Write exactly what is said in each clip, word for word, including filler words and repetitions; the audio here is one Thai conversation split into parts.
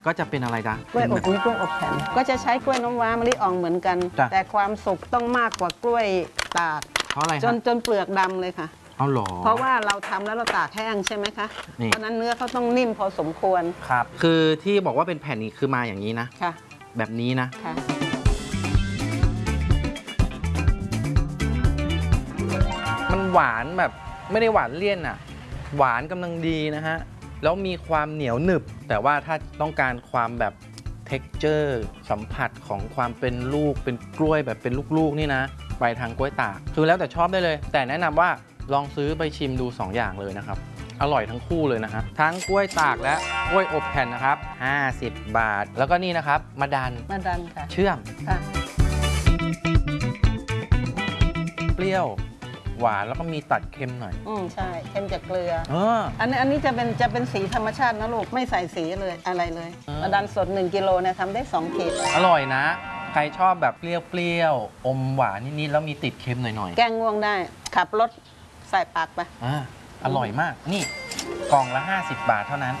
ก็จะเป็นอะไรจ๊ะกล้วยอบนี่กล้วยอบแผ่นก็จะใช้กล้วยน้ำว้ามะลิอ่องเหมือนกัน แต่ความสุกต้องมากกว่ากล้วยตากเพราะอะไรจนจนเปลือกดำเลยค่ะเอาหรอเพราะว่าเราทำแล้วเราตากแห้งใช่ไหมคะเพราะนั้นเนื้อเขาต้องนิ่มพอสมควรครับคือที่บอกว่าเป็นแผ่นนี้คือมาอย่างนี้นะค่ะแบบนี้นะค่ะมันหวานแบบไม่ได้หวานเลี่ยนอ่ะหวานกำลังดีนะฮะแล้วมีความเหนียวหนึบแต่ว่าถ้าต้องการความแบบ texture สัมผัสของความเป็นลูกเป็นกล้วยแบบเป็นลูกๆนี่นะไปทางกล้วยตากคือแล้วแต่ชอบได้เลยแต่แนะนำว่าลองซื้อไปชิมดูสองอย่างเลยนะครับอร่อยทั้งคู่เลยนะฮะทั้งกล้วยตากและกล้วยอบแผ่นนะครับห้าสิบบาทแล้วก็นี่นะครับมะดันมะดันค่ะเชื่อมค่ะเปรี้ยวหวานแล้วก็มีตัดเค็มหน่อยอืมใช่เค็มจากเกลือเอออันนี้อันนี้จะเป็นจะเป็นสีธรรมชาตินะลูกไม่ใส่สีเลยอะไรเลยมะดันสดหนึ่งกิโลเนี่ยทำได้สองขีดอร่อยนะใครชอบแบบเปรี้ยวๆอมหวานนิดๆแล้วมีติดเค็มหน่อยๆแกงง่วงได้ขับรถใส่ปากไปอ่าอร่อยมากนี่กล่องละห้าสิบบาทเท่านั้น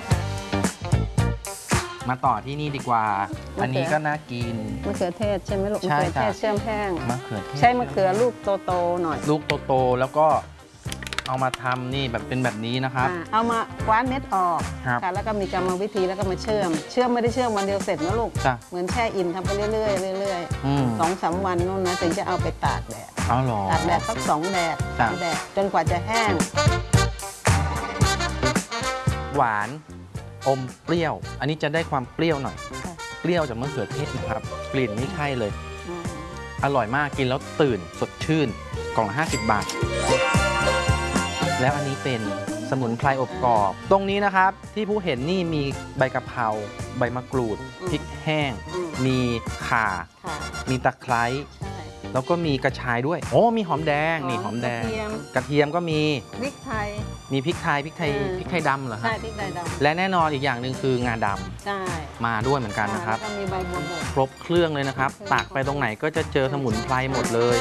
มาต่อที่นี่ดีกว่าอันนี้ก็น่ากินมะเขือเทศใช่ไหมลูกมะเขือเทศเชื่อมแห้งมะเขือเทศใช้มะเขือลูกโตๆหน่อยลูกโตๆแล้วก็เอามาทำนี่แบบเป็นแบบนี้นะครับเอามาคว้านเม็ดออกค่ะแล้วก็มีกรรมวิธีแล้วก็มาเชื่อมเชื่อมไม่ได้เชื่อมวันเดียวเสร็จนะลูกเหมือนแช่อิ่มทำไปเรื่อยๆเรื่อยๆสองสามวันนู่นนะถึงจะเอาไปตากแดดเอาหรอตากแดดสักสองแดดสามแดดจนกว่าจะแห้งหวานอมเปรี้ยวอันนี้จะได้ความเปรี้ยวหน่อยเปรี้ยวจากมะเขือเทศนะครับกลิ่นนี่ใช่เลยอร่อยมากกินแล้วตื่นสดชื่นกล่องละห้าสิบบาทแล้วอันนี้เป็นสมุนไพรอบกรอบตรงนี้นะครับที่ผู้เห็นนี่มีใบกะเพราใบมะกรูดพริกแห้งมีข่ามีตะไคร้แล้วก็มีกระชายด้วยโอ้มีหอมแดงนี่หอมแดงกระเทียมก็มีพริกไทยมีพริกไทยพริกไทยพริกไทยดำเหรอครับใช่พริกไทยดำและแน่นอนอีกอย่างหนึ่งคืองาดำใช่มาด้วยเหมือนกันนะครับแล้วก็มีใบบัวบกครบเครื่องเลยนะครับตากไปตรงไหนก็จะเจอสมุนไพรหมดเลย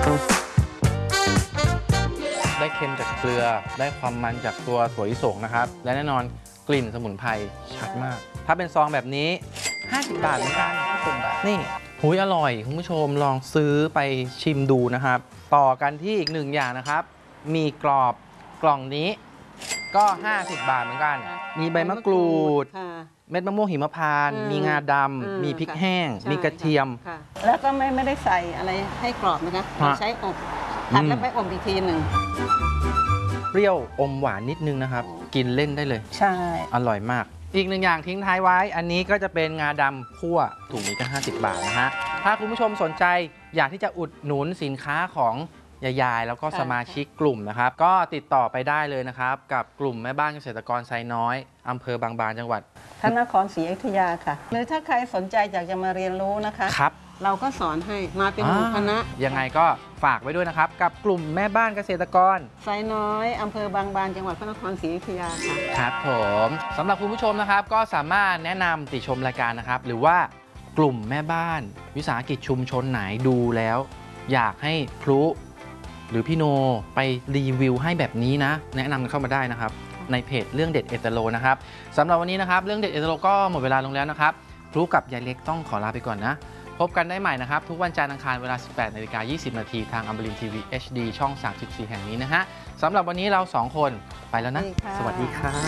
ได้เค็มจากเกลือได้ความมันจากตัวถั่วลิสงนะครับและแน่นอนกลิ่นสมุนไพรชัดมากถ้าเป็นซองแบบนี้ห้าสิบบาทเหมือนกันนี่หุยอร่อยคุณผู้ชมลองซื้อไปชิมดูนะครับต่อกันที่อีกหนึ่งอย่างนะครับมีกรอบกล่องนี้ก็ห้าสิบบาทเหมือนกันมีใบมะกรูดเม็ดมะม่วงหิมพานต์มีงาดำมีพริกแห้งมีกระเทียมแล้วก็ไม่ไม่ได้ใส่อะไรให้กรอบนะคะใช้อบผัดแล้วไปอบอีกทีหนึ่งเปรี้ยวอมหวานนิดนึงนะครับกินเล่นได้เลยใช่อร่อยมากอีกหนึ่งอย่างทิ้งท้ายไว้อันนี้ก็จะเป็นงาดำคั่วถุงนี้ก็ห้าสิบบาทนะฮะถ้าคุณผู้ชมสนใจอยากที่จะอุดหนุนสินค้าของยายๆแล้วก็สมาชิกกลุ่มนะครับก็ติดต่อไปได้เลยนะครับกับกลุ่มแม่บ้านเกษตรกรไซน้อยอำเภอบางบานจังหวัดพระนครศรีอยุธยาค่ะหรือถ้าใครสนใจอยากจะมาเรียนรู้นะคะครับเราก็สอนให้มาเป็นหมู่คณะยังไงก็ฝากไว้ด้วยนะครับกับกลุ่มแม่บ้านเกษตรกรไซน้อยอำเภอบางบานจังหวัดพระนครศรีอยุธยาค่ะครับผมสำหรับคุณผู้ชมนะครับก็สามารถแนะนำติชมรายการนะครับหรือว่ากลุ่มแม่บ้านวิสาหกิจชุมชนไหนดูแล้วอยากให้ครูหรือพี่โนไปรีวิวให้แบบนี้นะแนะนำเข้ามาได้นะครับในเพจเรื่องเด็ดเอตโลนะครับสำหรับวันนี้นะครับเรื่องเด็ดเอตโลก็หมดเวลาลงแล้วนะครับครูกับยายเล็กต้องขอลาไปก่อนนะพบกันได้ใหม่นะครับทุกวันจันทร์อังคารเวลา สิบแปดนาฬิกายี่สิบนาทีทางอมรินทร์ทีวี เอช ดี ช่อง สามสิบสี่ แห่งนี้นะฮะสำหรับวันนี้เราสองคนไปแล้วนะสวัสดีครับ